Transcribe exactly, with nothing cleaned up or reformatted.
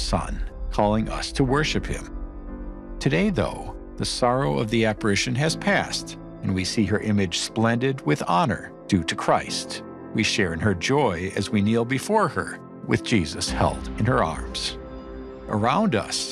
Son, calling us to worship Him. Today, though, the sorrow of the apparition has passed, and we see her image splendid with honor due to Christ. We share in her joy as we kneel before her, with Jesus held in her arms. Around us,